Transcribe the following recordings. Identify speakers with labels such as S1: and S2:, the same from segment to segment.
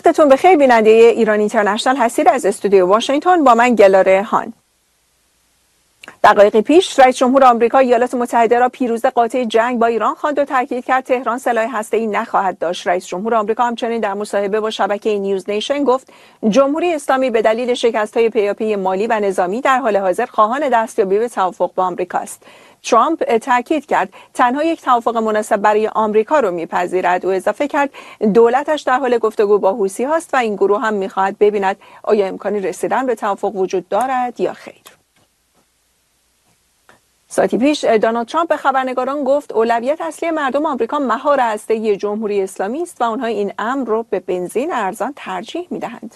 S1: وقتتون بخیر. بیننده ایران اینترنشنال هستید از استودیو واشنگتن. با من گلاره هان. دقایقی پیش رئیس جمهور آمریکا ایالات متحده را پیروز قاطع جنگ با ایران خواند و تاکید کرد تهران سلاح هسته‌ای نخواهد داشت. رئیس جمهور آمریکا همچنین در مصاحبه با شبکه نیوز نیشن گفت جمهوری اسلامی به دلیل شکست‌های پیاپی مالی و نظامی در حال حاضر خواهان دستیابی به توافق با آمریکا است. ترامپ تاکید کرد تنها یک توافق مناسب برای آمریکا رو میپذیرد. او اضافه کرد دولتش در حال گفتگو با حوثی هاست و این گروه هم میخواهد ببیند آیا امکانی رسیدن به توافق وجود دارد یا خیر. ساعتی پیش دونالد ترامپ به خبرنگاران گفت اولویت اصلی مردم آمریکا مهار هسته‌ای جمهوری اسلامی است و آنها این امر رو به بنزین ارزان ترجیح میدهند.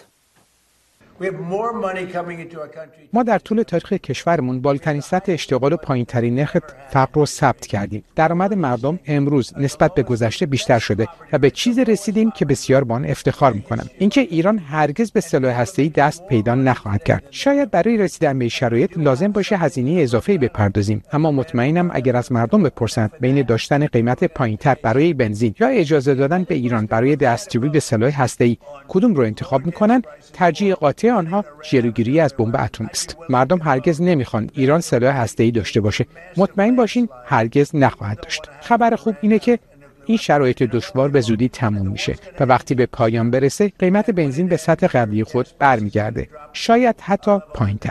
S2: ما در طول تاریخ کشورمون بالاترین سطح اشتغال و پایین‌ترین نرخ فقر رو ثبت کردیم. درآمد مردم امروز نسبت به گذشته بیشتر شده و به چیزی رسیدیم که بسیار با آن افتخار می‌کنم. اینکه ایران هرگز به سلاح هسته‌ای دست پیدا نخواهد کرد. شاید برای رسیدن به این شرایط لازم باشه هزینه اضافه‌ای بپردازیم، اما مطمئنم اگر از مردم بپرسند بین داشتن قیمت پایین‌تر برای بنزین یا اجازه دادن به ایران برای دستیابی به سلاح هسته‌ای کدوم رو انتخاب می‌کنن، ترجیح قاطع آنها جلوگیری از بمب اتمی است. مردم هرگز نمیخوان ایران سلاح هسته‌ای داشته باشه. مطمئن باشین هرگز نخواهد داشت. خبر خوب اینه که این شرایط دشوار به زودی تموم میشه و وقتی به پایان برسه قیمت بنزین به سطح قبلی خود برمیگرده، شاید حتی پایین‌تر.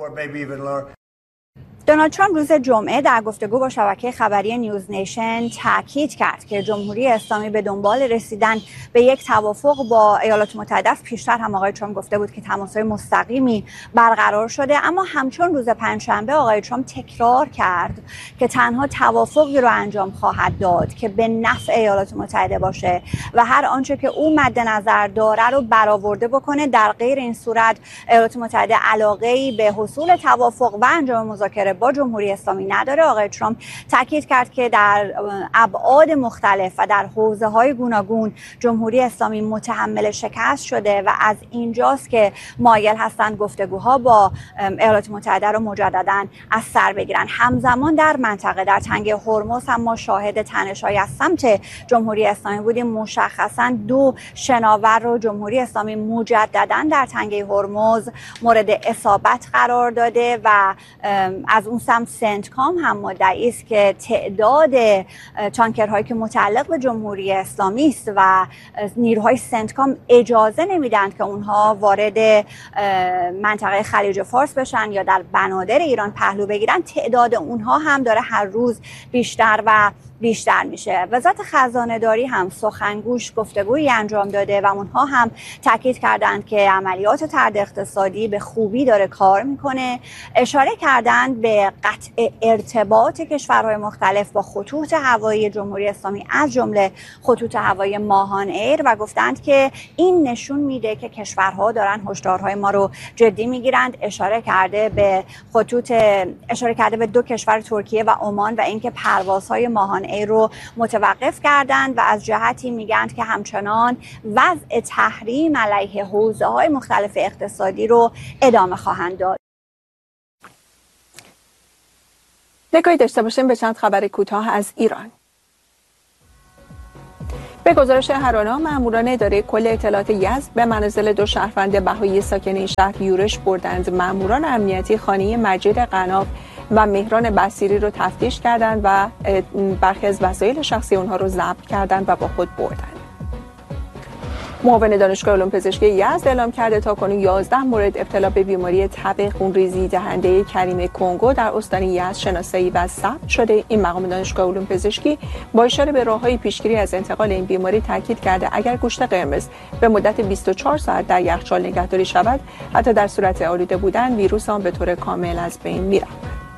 S3: دونالد ترامپ روز جمعه در گفتگو با شبکه خبری نیوز نیشن تاکید کرد که جمهوری اسلامی به دنبال رسیدن به یک توافق با ایالات متحده است. پیشتر هم آقای ترامپ گفته بود که تماس‌های مستقیمی برقرار شده، اما همچون روز پنجشنبه آقای ترامپ تکرار کرد که تنها توافقی رو انجام خواهد داد که به نفع ایالات متحده باشه و هر آنچه که او مد نظر داره رو برآورده بکنه. در غیر این صورت ایالات متحده علاقه‌ای به حصول توافق و انجام مذاکره با جمهوری اسلامی نداره. آقای ترامپ تاکید کرد که در ابعاد مختلف و در حوزه‌های گوناگون جمهوری اسلامی متحمل شکست شده و از اینجاست که مایل هستند گفتگوها با ایالات متحده رو مجدداً از سر بگیرن. همزمان در منطقه در تنگه هرمز هم ما شاهد تنش‌های از سمت جمهوری اسلامی بودیم. مشخصاً 2 شناور رو جمهوری اسلامی مجدداً در تنگه هرمز مورد اصابت قرار داده و از اون سمت سنتکام هم مدعی است که تعداد تانکرهایی که متعلق به جمهوری اسلامی است و نیروهای سنتکام اجازه نمیدند که اونها وارد منطقه خلیج فارس بشن یا در بنادر ایران پهلو بگیرن. تعداد اونها هم داره هر روز بیشتر و بیشتر میشه. وزارت خزانه داری هم سخنگوش گفتگویی انجام داده و اونها هم تاکید کردند که عملیات طرد اقتصادی به خوبی داره کار میکنه. اشاره کردند به قطع ارتباط کشورهای مختلف با خطوط هوایی جمهوری اسلامی از جمله خطوط هوایی ماهان ایر و گفتند که این نشون میده که کشورها دارن هشدارهای ما رو جدی میگیرند. اشاره کرده به 2 کشور ترکیه و عمان و اینکه پروازهای ماهان ایر رو متوقف کردند و از جهتی میگند که همچنان وضع تحریم علیه حوزه‌های مختلف اقتصادی رو ادامه خواهند داد.
S1: نگاهی داشته باشیم به چند خبر کوتاه از ایران. به گزارش هرانا، ماموران اداره کل اطلاعات یزد به منازل 2 شهروند بهایی ساکن این شهر یورش بردند. ماموران امنیتی خانه مجید قناف و مهران بصیری رو تفتیش کردند و برخی از وسایل شخصی اونها رو ضبط کردند و با خود بردند. معاون دانشگاه علوم پزشکی یزد اعلام کرده تاکنون 11 مورد ابتلا به بیماری تب خونریزی دهنده کریم کنگو در استان یزد شناسایی و ثبت شده. این مقام دانشگاه علوم پزشکی با اشاره به راههای پیشگیری از انتقال این بیماری تاکید کرده اگر گوشت قرمز به مدت 24 ساعت در یخچال نگهداری شود، حتی در صورت آلوده بودن، ویروس آن به طور کامل از بین می‌رود.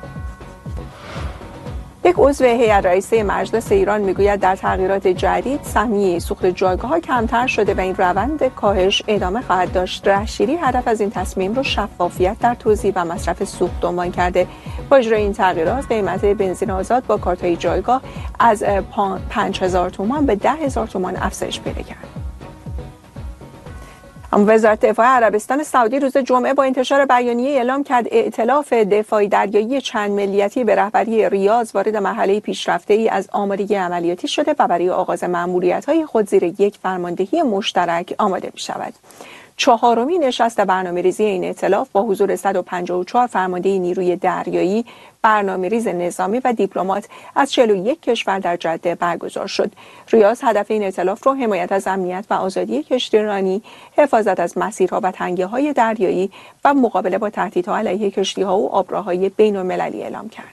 S1: یک عضو هیئت رئیسه مجلس ایران میگوید در تغییرات جدید سهمیه سوخت جایگاه‌ها کمتر شده و این روند کاهش ادامه خواهد داشت. رهشیری هدف از این تصمیم رو شفافیت در توزیع و مصرف سوخت عنوان کرده. با اجرای این تغییرات قیمت بنزین آزاد با کارت‌های جایگاه از 5000 تومان به 10000 تومان افزایش پیدا کرد. اما وزارت دفاع عربستان سعودی روز جمعه با انتشار بیانیه اعلام کرد ائتلاف دفاعی دریایی چند ملیتی به رهبری ریاض وارد مرحله پیشرفته‌ای از آمادگی عملیاتی شده و برای آغاز مأموریت‌های خود زیر یک فرماندهی مشترک آماده می‌شود. چهارمین نشست برنامه‌ریزی این ائتلاف با حضور 154 فرمانده نیروی دریایی، برنامه‌ریز نظامی و دیپلمات از 41 کشور در جده برگزار شد. ریاض هدف این ائتلاف را حمایت از امنیت و آزادی کشتیرانی، حفاظت از مسیرها و تنگه‌های دریایی و مقابله با تهدیدها علیه کشتی‌ها و آبراهای بین‌المللی اعلام کرد.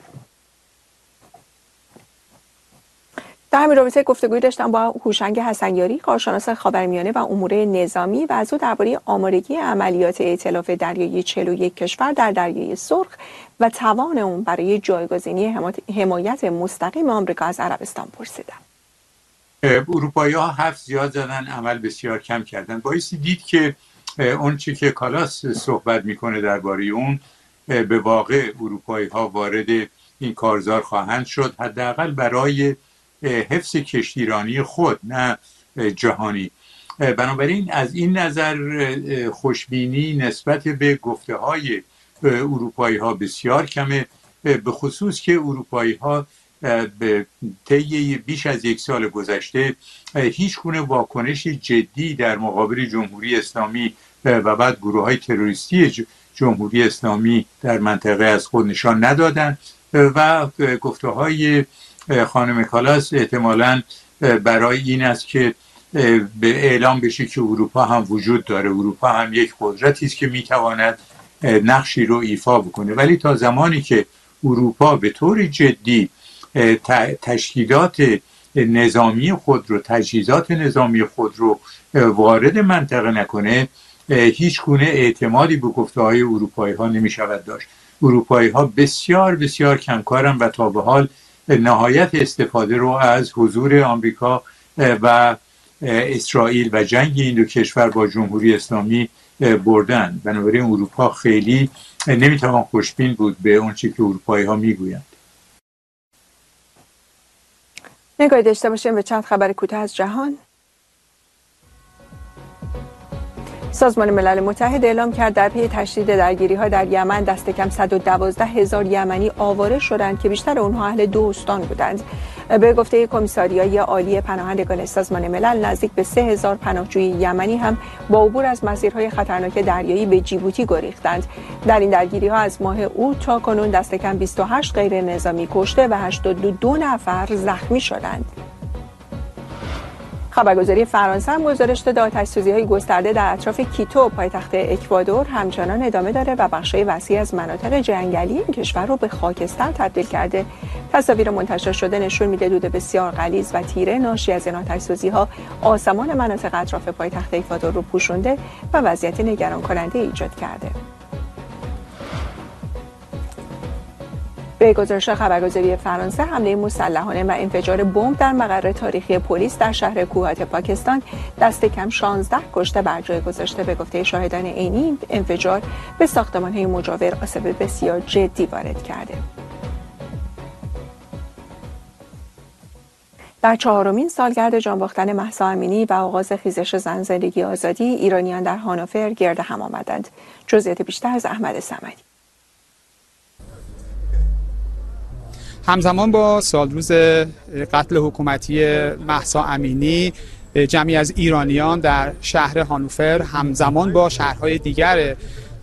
S1: در همین رابطه گفتگوی داشتم با هوشنگ حسنیاری، کارشناس خاورمیانه و امور نظامی و از او درباره آمادگی عملیات ائتلاف دریایی 41 کشور در دریای سرخ و توان اون برای جایگزینی حمایت مستقیم آمریکا از عربستان پرسیدم.
S4: اروپایی‌ها حرف زیاد زدن، عمل بسیار کم کردن. بایستی دید که اون چی که کالاس صحبت میکنه درباره اون به واقع اروپایی‌ها وارد این کارزار خواهند شد، حداقل برای حفظ کشتیرانی خود نه جهانی. بنابراین از این نظر خوشبینی نسبت به گفته‌های اروپایی‌ها بسیار کمه، به خصوص که اروپایی‌ها به طی بیش از یک سال گذشته هیچ گونه واکنش جدی در مقابل جمهوری اسلامی و بعد گروه‌های تروریستی جمهوری اسلامی در منطقه از خود نشان ندادند و گفته‌های خانم کالاس احتمالاً برای این است که به اعلام بشه که اروپا هم وجود داره، اروپا هم یک قدرتی است که میتواند نقشی رو ایفا بکنه. ولی تا زمانی که اروپا به طور جدی تشکیلات نظامی خود رو، تجهیزات نظامی خود رو وارد منطقه نکنه، هیچ گونه اعتمادی به گفته‌های اروپایی‌ها نمی‌شود داشت. اروپایی‌ها بسیار بسیار کمکارن و تا به حال نهایت استفاده رو از حضور آمریکا و اسرائیل و جنگ این دو کشور با جمهوری اسلامی بردن. بنابراین اروپا خیلی نمیتوان خوشبین بود به اون چیزی که اروپایی‌ها میگویند.
S1: نگاهی داشته باشیم به چند خبر کوتاه از جهان. سازمان ملل متحد اعلام کرد در پی تشدید درگیری‌ها در یمن دست کم 112,000 یمنی آواره شدند که بیشتر اونها اهل 2 استان بودند. به گفته کمیساریای عالی پناهندگان سازمان ملل، نزدیک به 3,000 پناهجوی یمنی هم با عبور از مسیرهای خطرناک دریایی به جیبوتی گریختند. در این درگیری‌ها از ماه اوت تا کنون دست کم 28 غیر نظامی کشته و 82 نفر زخمی شدند. خبرگزاری فرانسه هم گزارش داد آتش‌سوزی‌های گسترده در اطراف کیتو پایتخت اکوادور همچنان ادامه داره و بخش‌های وسیع از مناطق جنگلی این کشور رو به خاکستر تبدیل کرده. تصاویر منتشر شده نشون میده دود بسیار غلیظ و تیره ناشی از این آتش‌سوزی‌ها آسمان مناطق اطراف پایتخت اکوادور رو پوشونده و وضعیت نگران کننده ایجاد کرده. به گزارش خبرگزاری فرانسه، حمله مسلحانه و انفجار بمب در مقر تاریخی پلیس در شهر کوهات پاکستان دست کم 16 کشته بر جای گذاشته. به گفته شاهدان عینی، انفجار به ساختمان‌های مجاور آسیب بسیار جدی وارد کرده. در 4مین سالگرد جان باختن مهسا امینی و آغاز خیزش زن زندگی آزادی، ایرانیان در هانوفر گرد هم آمدند. جزئیات بیشتر از احمد صمدی.
S5: همزمان با سالروز قتل حکومتی مهسا امینی، جمعی از ایرانیان در شهر هانوفر همزمان با شهرهای دیگر